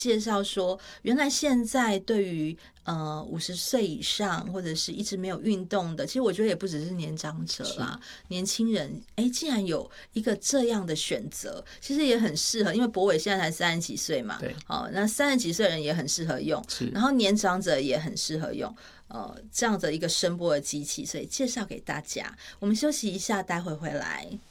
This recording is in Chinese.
介绍说，原来现在对于50岁以上或者是一直没有运动的，其实我觉得也不只是年长者啦，年轻人，竟然有一个这样的选择，其实也很适合，因为博伟现在才30几岁嘛， 对， 那30几岁的人也很适合用，然后年长者也很适合用。这样的一个声波的机器，所以介绍给大家。我们休息一下，待会回来。